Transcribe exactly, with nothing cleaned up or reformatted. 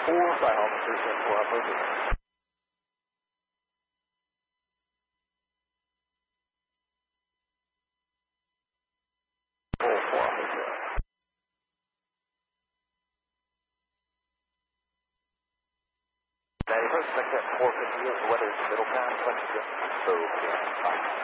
four, by home, three seven four, approaching. Four, four, approaching. ninety-first, expect that four fifty-eight, weather, Middletown, twenty-six, so, yeah, fine.